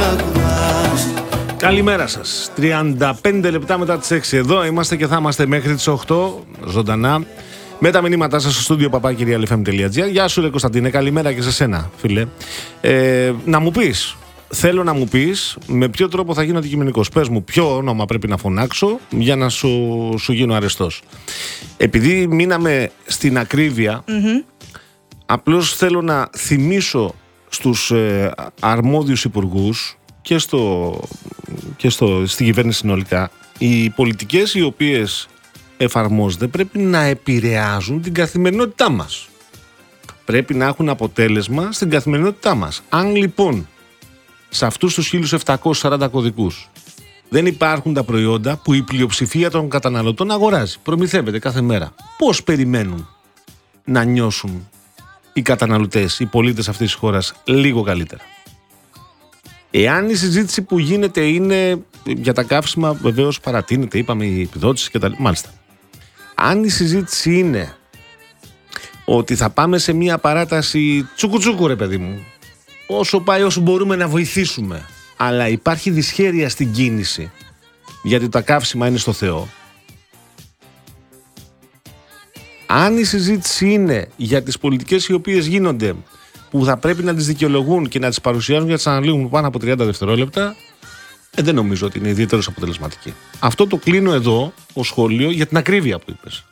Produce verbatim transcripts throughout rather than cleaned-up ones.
τραγουδάς. Καλημέρα σας. τριάντα πέντε λεπτά μετά τις έξι εδώ είμαστε και θα είμαστε μέχρι τις οκτώ ζωντανά με τα μηνύματά σας στο στούντιο παπάκι real f m τελεία g r. Γεια σου ρε Κωνσταντίνε, καλημέρα και σε σένα φίλε. Ε, να μου πεις, θέλω να μου πεις με ποιο τρόπο θα γίνω αντικειμενικός. Πες μου ποιο όνομα πρέπει να φωνάξω για να σου, σου γίνω αρεστός. Επειδή μείναμε στην ακρίβεια, mm-hmm. απλώς θέλω να θυμίσω στους ε, αρμόδιους υπουργούς και, στο, και στο, στην κυβέρνηση συνολικά, οι πολιτικές οι οποίες εφαρμόζονται πρέπει να επηρεάζουν την καθημερινότητά μας. Πρέπει να έχουν αποτέλεσμα στην καθημερινότητά μας. Αν λοιπόν σε αυτούς τους χίλιους επτακόσιους σαράντα κωδικούς δεν υπάρχουν τα προϊόντα που η πλειοψηφία των καταναλωτών αγοράζει, προμηθεύεται κάθε μέρα, πώς περιμένουν να νιώσουν οι καταναλωτές, οι πολίτες αυτής της χώρας λίγο καλύτερα? Εάν η συζήτηση που γίνεται είναι για τα καύσιμα, βεβαίως παρατείνεται, είπαμε η επιδότηση και τα λοιπά. Μάλιστα. Αν η συζήτηση είναι ότι θα πάμε σε μια παράταση τσουκουτσούκου ρε παιδί μου, όσο πάει όσο μπορούμε να βοηθήσουμε, αλλά υπάρχει δυσχέρεια στην κίνηση γιατί τα καύσιμα είναι στο Θεό. Αν η συζήτηση είναι για τις πολιτικές οι οποίες γίνονται που θα πρέπει να τις δικαιολογούν και να τις παρουσιάζουν για να τις αναλύουν πάνω από τριάντα δευτερόλεπτα, ε, δεν νομίζω ότι είναι ιδιαίτερως αποτελεσματική. Αυτό το κλείνω εδώ ως σχόλιο για την ακρίβεια που είπες.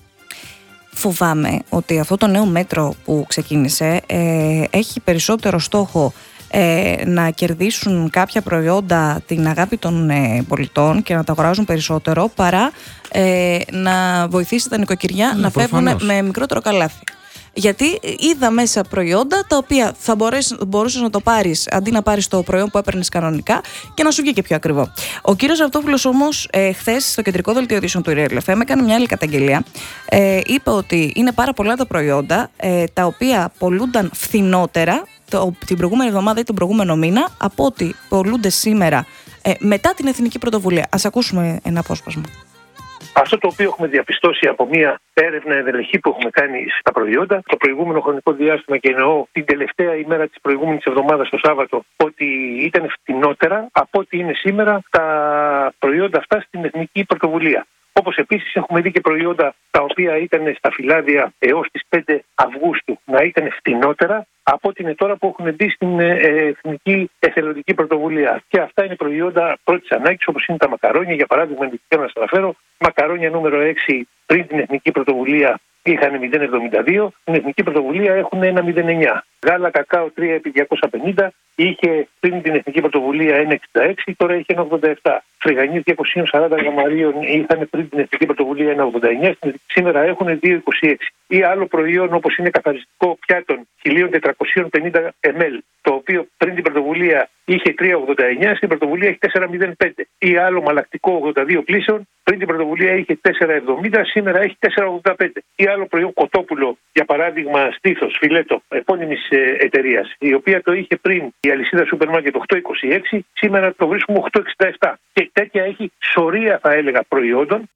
Φοβάμαι ότι αυτό το νέο μέτρο που ξεκίνησε ε, έχει περισσότερο στόχο ε, να κερδίσουν κάποια προϊόντα την αγάπη των ε, πολιτών και να τα αγοράζουν περισσότερο παρά ε, να βοηθήσει τα νοικοκυριά ναι, να φεύγουν με μικρότερο καλάθι. Γιατί είδα μέσα προϊόντα τα οποία θα μπορούσες να το πάρεις αντί να πάρεις το προϊόν που έπαιρνες κανονικά και να σου βγει και πιο ακριβό. Ο κύριος Αυτόπουλος όμως ε, χθες στο κεντρικό δελτίο ειδήσεων του Real εφ εμ έκανε μια άλλη καταγγελία. Ε, είπε ότι είναι πάρα πολλά τα προϊόντα ε, τα οποία πολλούνταν φθηνότερα το, την προηγούμενη εβδομάδα ή τον προηγούμενο μήνα από ότι πολλούνται σήμερα ε, μετά την Εθνική Πρωτοβουλία. Ας ακούσουμε ένα απόσπασμα. Αυτό το οποίο έχουμε διαπιστώσει από μια έρευνα ενδελεχή που έχουμε κάνει στα προϊόντα το προηγούμενο χρονικό διάστημα, και εννοώ την τελευταία ημέρα της προηγούμενης εβδομάδας, το Σάββατο, ότι ήταν φτηνότερα από ό,τι είναι σήμερα τα προϊόντα αυτά στην Εθνική Πρωτοβουλία. Όπως επίσης έχουμε δει και προϊόντα τα οποία ήταν στα φυλάδια έως τις πέντε Αυγούστου να ήταν φτηνότερα από ό,τι είναι τώρα που έχουν μπει στην Εθνική Εθελοντική Πρωτοβουλία. Και αυτά είναι προϊόντα πρώτης ανάγκης, όπως είναι τα μακαρόνια. Για παράδειγμα, θέλω να σας αναφέρω, μακαρόνια νούμερο έξι πριν την Εθνική Πρωτοβουλία είχαν μηδέν κόμμα εβδομήντα δύο, στην Εθνική Πρωτοβουλία έχουν ένα κόμμα μηδέν εννιά. Γάλα κακάο τρία επί διακόσια πενήντα είχε πριν την Εθνική Πρωτοβουλία ένα κόμμα εξήντα έξι, τώρα έχει ένα κόμμα ογδόντα επτά. Φρυγανίες διακόσια σαράντα γραμμαρίων είχαν πριν την Εθνική Πρωτοβουλία ένα κόμμα ογδόντα εννιά, σήμερα έχουν δύο κόμμα είκοσι έξι. Ή άλλο προϊόν όπως είναι καθαριστικό πιάτων χίλια τετρακόσια πενήντα μιλιλίτρα, το οποίο πριν την Πρωτοβουλία είχε τρία κόμμα ογδόντα εννιά, στην Πρωτοβουλία έχει τέσσερα κόμμα μηδέν πέντε. Ή άλλο μαλακτικό ογδόντα δύο πλήσεων, πριν την Πρωτοβουλία είχε τέσσερα κόμμα εβδομήντα, σήμερα έχει τέσσερα κόμμα ογδόντα πέντε. Ή άλλο προϊόν κοτόπουλο, για παράδειγμα στήθος, φιλέτο, επώνυμης εταιρείας, η οποία το είχε πριν η αλυσίδα σούπερ μάρκετ οκτώ κόμμα είκοσι έξι, σήμερα το βρίσκουμε οκτώ κόμμα εξήντα επτά. Και τέτοια έχει σωρία, θα έλεγα, προϊόντων.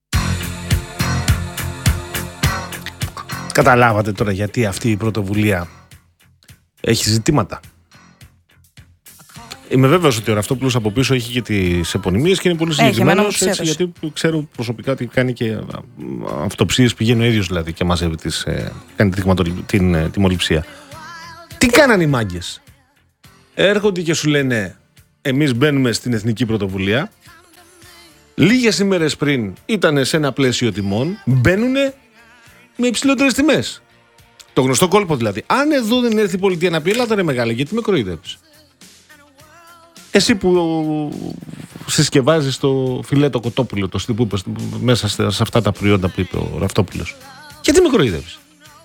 Καταλάβατε τώρα γιατί αυτή η πρωτοβουλία έχει ζητήματα. Είμαι βέβαιος ότι ο Ραυτόπουλος από πίσω έχει και τις επωνυμίες και είναι πολύ συγκεκριμένος, έτσι, γιατί ξέρω προσωπικά ότι κάνει και αυτοψίες, πηγαίνει ο ίδιος δηλαδή και μαζεύει τις, ε, κάνει την, την τιμοληψία. Τι κάνανε οι μάγκες? Έρχονται και σου λένε εμείς μπαίνουμε στην Εθνική Πρωτοβουλία, λίγες ημέρες πριν ήταν σε ένα πλαίσιο τιμών, μπαίνουνε με υψηλότερες τιμές. Το γνωστό κόλπο δηλαδή. Αν εδώ δεν έρθει η πολιτεία να πει ελάτε ρε μεγάλε, γιατί με κοροϊδεύεις? Εσύ που συσκευάζεις το φιλέτο κοτόπουλο, το που είπες, μέσα σε αυτά τα προϊόντα που είπε ο Ραυτόπουλος, γιατί με κοροϊδεύεις?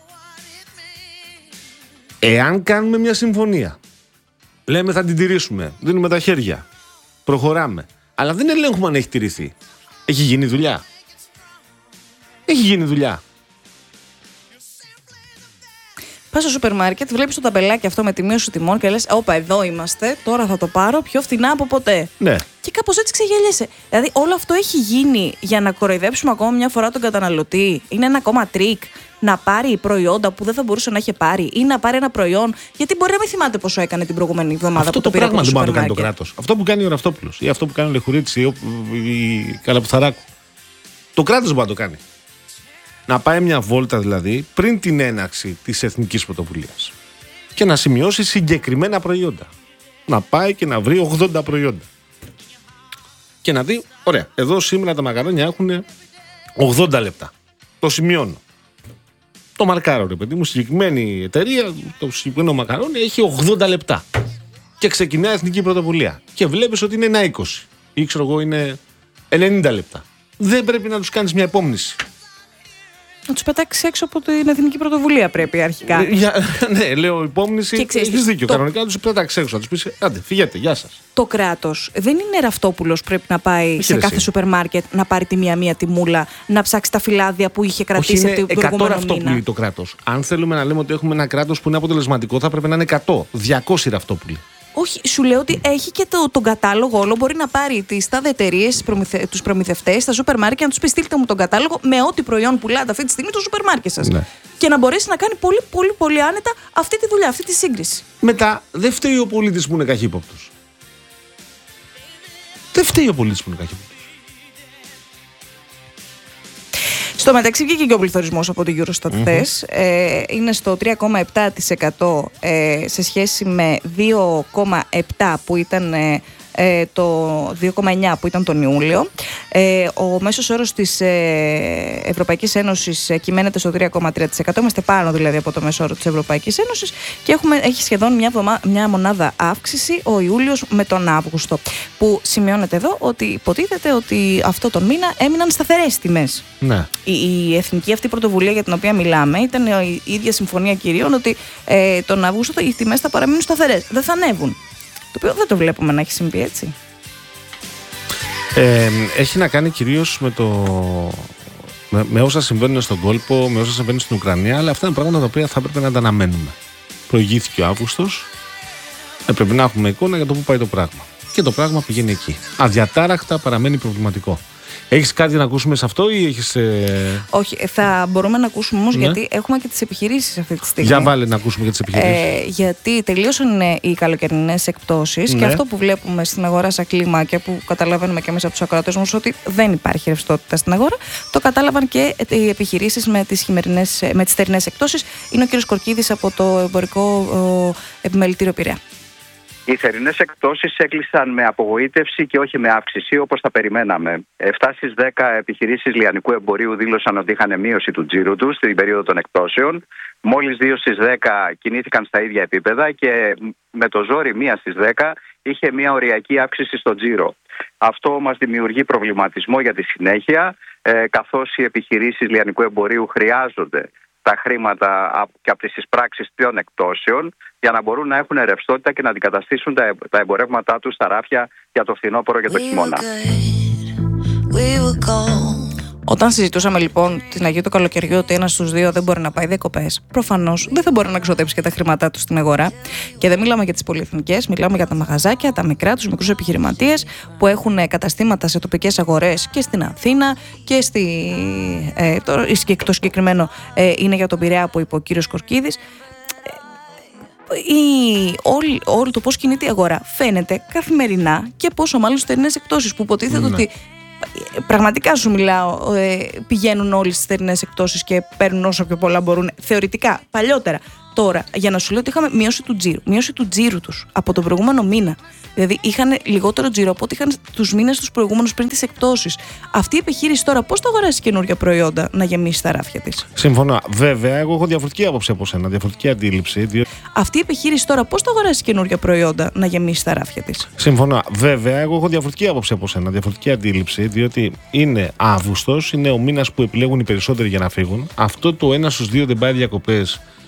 Εάν κάνουμε μια συμφωνία, λέμε θα την τηρήσουμε, δίνουμε τα χέρια, προχωράμε, αλλά δεν ελέγχουμε αν έχει τηρηθεί, έχει γίνει δουλειά? Έχει γίνει δουλειά? Πας στο σούπερ μάρκετ, βλέπεις το ταμπελάκι αυτό με τη μείωση τιμών και λες: όπα, εδώ είμαστε, τώρα θα το πάρω πιο φθηνά από ποτέ. Ναι. Και κάπως έτσι ξεγέλιεσαι. Δηλαδή, όλο αυτό έχει γίνει για να κοροϊδέψουμε ακόμα μια φορά τον καταναλωτή. Είναι ένα ακόμα τρίκ να πάρει προϊόντα που δεν θα μπορούσε να έχει πάρει ή να πάρει ένα προϊόν. Γιατί μπορεί να μην θυμάται πόσο έκανε την προηγούμενη εβδομάδα αυτό που το, το πήρε από πράγμα το δεν μπορεί να σούπερ το κάνει μάρκετ. το κράτος. Αυτό που κάνει ο Ραυτόπουλος ή αυτό που κάνει ο Λεχουρίτσης ή ο- η Καλαποθαράκου. Το κράτος μπορεί να το κάνει. Να πάει μια βόλτα δηλαδή πριν την έναρξη της εθνικής πρωτοβουλίας και να σημειώσει συγκεκριμένα προϊόντα. Να πάει και να βρει ογδόντα προϊόντα. Και να δει, ωραία, εδώ σήμερα τα μακαρόνια έχουν ογδόντα λεπτά. Το σημειώνω. Το μαρκάρω, ρε παιδί μου, συγκεκριμένη εταιρεία, το συγκεκριμένο μακαρόνι έχει ογδόντα λεπτά. Και ξεκινάει εθνική πρωτοβουλία. Και βλέπεις ότι είναι ένα είκοσι. Ή ξέρω εγώ είναι ενενήντα λεπτά. Δεν πρέπει να τους κάνεις μια υπόμνηση. Να τους πετάξεις έξω από την εθνική πρωτοβουλία πρέπει αρχικά. Ε, για- ναι, λέω υπόμνηση. Και ξέρεις Έχεις τι, δίκιο. το- Κανονικά να τους πετάξεις έξω. Να τους πεις, άντε, φυγέτε, γεια σας. Το κράτος δεν είναι Ραυτόπουλος που πρέπει να πάει σε ρε κάθε εσύ. σούπερ μάρκετ να πάρει τη μία-μία τιμούλα, να ψάξει τα φυλάδια που είχε Όχι, κρατήσει είναι από την εκατό προηγούμενο Ραυτόπουλοι μήνα. το κράτος. Αν θέλουμε να λέμε ότι έχουμε ένα κράτος που είναι αποτελεσματικό, θα πρέπει να είναι εκατό. διακόσιοι Ραυτόπουλοι. Όχι, σου λέω ότι έχει και το, τον κατάλογο όλο. Μπορεί να πάρει τις τάδε εταιρείες, προμηθε, τους προμηθευτές, τα σούπερ μάρκετ, να τους πει: στείλτε μου τον κατάλογο με ό,τι προϊόν πουλάτε αυτή τη στιγμή το σούπερ μάρκετ σας. Ναι. Και να μπορέσει να κάνει πολύ, πολύ, πολύ άνετα αυτή τη δουλειά, αυτή τη σύγκριση. Μετά, δεν φταίει ο πολίτης που είναι καχύποπτος. Δεν φταίει ο πολίτης που είναι καχύποπτος. Στο μεταξύ βγήκε και ο πληθωρισμός από την Eurostat χθες. Ε, είναι στο τρία κόμμα επτά τοις εκατό ε, σε σχέση με δύο κόμμα επτά που ήταν ε, ε, το δύο κόμμα εννιά που ήταν τον Ιούλιο. Ε, ο μέσος όρος της ε, Ευρωπαϊκής Ένωσης ε, κυμαίνεται στο τρία κόμμα τρία τοις εκατό. Είμαστε πάνω δηλαδή από το μέσο όρο της Ευρωπαϊκής Ένωσης και έχουμε, έχει σχεδόν μια, βδομα, μια μονάδα αύξηση ο Ιούλιος με τον Αύγουστο. Που σημειώνεται εδώ ότι υποτίθεται ότι αυτό τον μήνα έμειναν σταθερές τιμές. Ναι. Η, η εθνική αυτή πρωτοβουλία για την οποία μιλάμε ήταν η ίδια συμφωνία κυρίων ότι ε, τον Αύγουστο οι τιμές θα παραμείνουν σταθερές. Δεν θα ανέβουν. Το οποίο δεν το βλέπουμε να έχει συμβεί έτσι. Ε, έχει να κάνει κυρίως με, το, με, με όσα συμβαίνουν στον κόλπο, με όσα συμβαίνουν στην Ουκρανία, αλλά αυτά είναι πράγματα τα οποία θα έπρεπε να τα αναμένουμε. Προηγήθηκε ο Αύγουστος, έπρεπε να έχουμε εικόνα για το πού πάει το πράγμα. Και το πράγμα πηγαίνει εκεί. Αδιατάρακτα παραμένει προβληματικό. Έχεις κάτι να ακούσουμε σε αυτό ή έχεις... Ε... Όχι, θα μπορούμε να ακούσουμε όμως Ναι. γιατί έχουμε και τις επιχειρήσεις αυτή τη στιγμή. Για βάλε να ακούσουμε για τις επιχειρήσεις. Ε, γιατί τελείωσαν ε, οι καλοκαιρινές εκπτώσεις Ναι. και αυτό που βλέπουμε στην αγορά σαν κλίμα και που καταλαβαίνουμε και εμείς από τους ακροατές μας ότι δεν υπάρχει ρευστότητα στην αγορά, το κατάλαβαν και οι επιχειρήσεις με τις, χειμερινές, με τις θερινές εκπτώσεις. Είναι ο κύριος Κορκίδης από το Εμπορικό ο, Επιμελητήριο Πειραιά. Οι θερινές εκπτώσεις έκλεισαν με απογοήτευση και όχι με αύξηση όπως τα περιμέναμε. επτά στις δέκα επιχειρήσεις λιανικού εμπορίου δήλωσαν ότι είχαν μείωση του τζίρου τους στην περίοδο των εκπτώσεων. Μόλις δύο στις δέκα κινήθηκαν στα ίδια επίπεδα και με το ζόρι μία στις δέκα είχε μια οριακή αύξηση στο τζίρο. Αυτό μας δημιουργεί προβληματισμό για τη συνέχεια, ε, καθώς οι επιχειρήσεις λιανικού εμπορίου χρειάζονται τα χρήματα και από τις εισπράξεις των εκπτώσεων για να μπορούν να έχουν ρευστότητα και να αντικαταστήσουν τα, τα εμπορεύματά τους στα ράφια για το φθινόπωρο και το χειμώνα. Όταν συζητούσαμε λοιπόν την Αγίου του Καλοκαιριού ότι ένας στους δύο δεν μπορεί να πάει διακοπές, προφανώς δεν θα μπορεί να εξοδέψει και τα χρήματά του στην αγορά. Και δεν μιλάμε για τις πολυεθνικές, μιλάμε για τα μαγαζάκια, τα μικρά, τους μικρούς επιχειρηματίες που έχουν καταστήματα σε τοπικές αγορές και στην Αθήνα και στη. Ε, το, το συγκεκριμένο ε, είναι για τον Πειραιά που είπε ο κύριος Κορκίδης. Η, όλη, όλο το πώς κινείται η αγορά φαίνεται καθημερινά και πόσο μάλλον στις θερινές εκπτώσεις που υποτίθεται Ναι. ότι πραγματικά σου μιλάω, ε, πηγαίνουν όλοι στις θερινές εκπτώσεις και παίρνουν όσο πιο πολλά μπορούν θεωρητικά, παλιότερα. Τώρα, για να σου λέω ότι είχαμε μείωση του τζίρου, μείωση του τζίρου τους από τον προηγούμενο μήνα. Δηλαδή είχαν λιγότερο τζίρο από ό,τι είχαν τους μήνες τους προηγούμενους πριν τις εκπτώσεις. Αυτή η επιχείρηση τώρα πώς θα αγοράσει καινούργια προϊόντα να γεμίσει τα ράφια της? Συμφωνώ. Βέβαια, εγώ έχω διαφορετική άποψη από σένα, διαφορετική αντίληψη. Διότι... Αυτή η επιχείρηση τώρα πώς θα αγοράσει καινούργια προϊόντα να γεμίσει τα ράφια της? Συμφωνώ. Βέβαια, εγώ έχω διαφορετική άποψη από σένα, διαφορετική αντίληψη, διότι είναι Αύγουστος, είναι ο μήνας που επιλέγουν οι περισσότεροι για να φύγουν. Αυτό το ένα στους δύο δεν πάει διακοπές